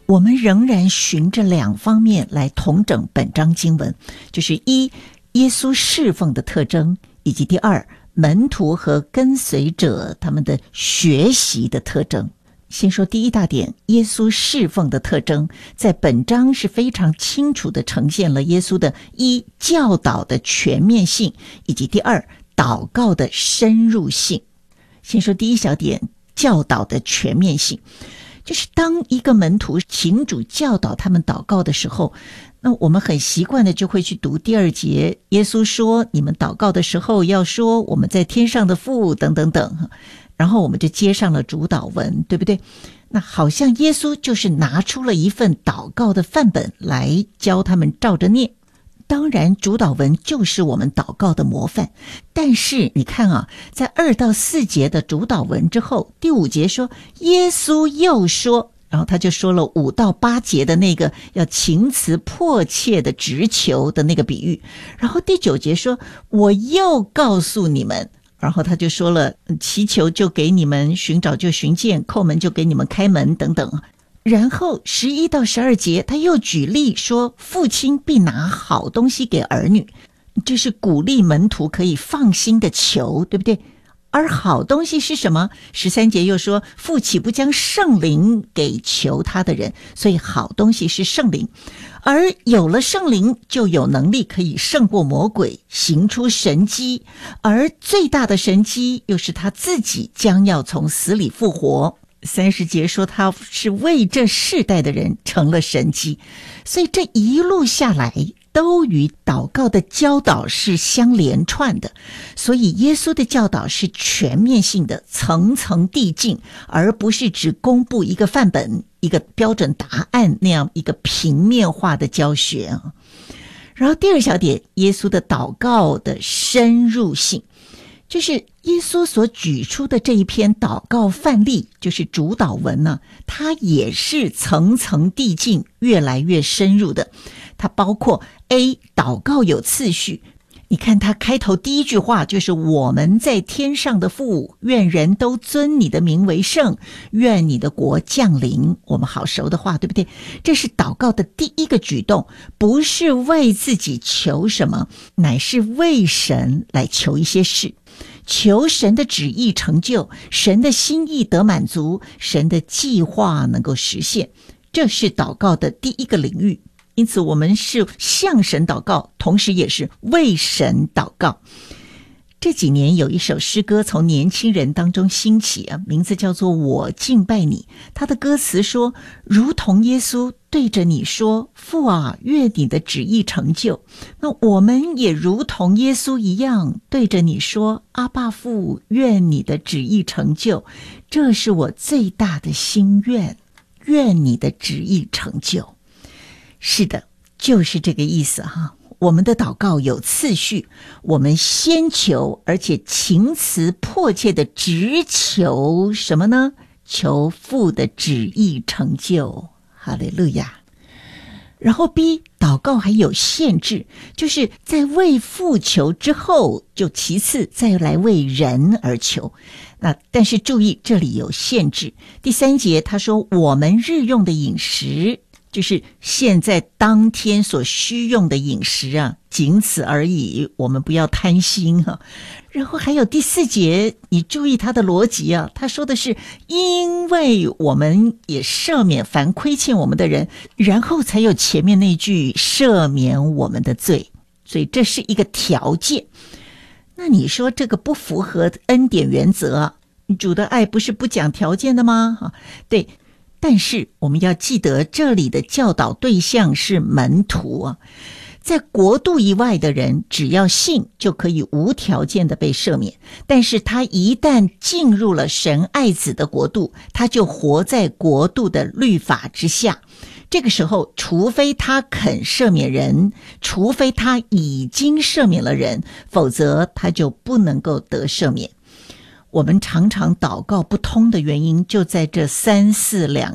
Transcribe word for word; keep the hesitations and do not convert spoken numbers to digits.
我们仍然循着两方面来统整本章经文，就是一，耶稣侍奉的特征，以及第二，门徒和跟随者他们的学习的特征。先说第一大点，耶稣侍奉的特征，在本章是非常清楚地呈现了耶稣的一，教导的全面性，以及第二，祷告的深入性。先说第一小点，教导的全面性，就是当一个门徒请主教导他们祷告的时候，那我们很习惯的就会去读第二节，耶稣说你们祷告的时候要说我们在天上的父等等等，然后我们就接上了主祷文，对不对？那好像耶稣就是拿出了一份祷告的范本来教他们照着念。当然主祷文就是我们祷告的模范，但是你看啊，在二到四节的主祷文之后，第五节说耶稣又说，然后他就说了五到八节的那个要情辞迫切的直求的那个比喻，然后第九节说我又告诉你们，然后他就说了祈求就给你们，寻找就寻见，叩门就给你们开门等等。然后十一到十二节他又举例说父亲必拿好东西给儿女，这是鼓励门徒可以放心的求，对不对？而好东西是什么？十三节又说父岂不将圣灵给求他的人，所以好东西是圣灵，而有了圣灵就有能力可以胜过魔鬼，行出神迹，而最大的神迹又是他自己将要从死里复活。三十节说他是为这世代的人成了神迹，所以这一路下来都与祷告的教导是相连串的，所以耶稣的教导是全面性的，层层递进，而不是只公布一个范本，一个标准答案那样一个平面化的教学。然后第二小点，耶稣的祷告的深入性，就是耶稣所举出的这一篇祷告范例，就是主祷文呢、啊，它也是层层递进，越来越深入的。它包括 A 祷告有次序，你看他开头第一句话就是我们在天上的父，愿人都尊你的名为圣，愿你的国降临，我们好熟的话，对不对？这是祷告的第一个举动，不是为自己求什么，乃是为神来求一些事，求神的旨意成就，神的心意得满足，神的计划能够实现，这是祷告的第一个领域。因此我们是向神祷告，同时也是为神祷告。这几年有一首诗歌从年轻人当中兴起啊，名字叫做我敬拜你。他的歌词说，如同耶稣对着你说，父啊，愿你的旨意成就。那我们也如同耶稣一样对着你说，阿爸父，愿你的旨意成就。这是我最大的心愿，愿你的旨意成就。是的，就是这个意思哈。我们的祷告有次序，我们先求，而且情辞迫切的直求什么呢？求父的旨意成就。哈利路亚。然后 B 祷告还有限制，就是在为父求之后，就其次再来为人而求。那但是注意这里有限制。第三节他说我们日用的饮食，就是现在当天所需用的饮食啊，仅此而已，我们不要贪心啊。然后还有第四节，你注意他的逻辑啊，他说的是因为我们也赦免凡亏欠我们的人，然后才有前面那句赦免我们的罪，所以这是一个条件。那你说这个不符合恩典原则啊？主的爱不是不讲条件的吗？对，但是我们要记得这里的教导对象是门徒啊，在国度以外的人只要信就可以无条件的被赦免，但是他一旦进入了神爱子的国度，他就活在国度的律法之下。这个时候除非他肯赦免人，除非他已经赦免了人，否则他就不能够得赦免。我们常常祷告不通的原因就在这三四两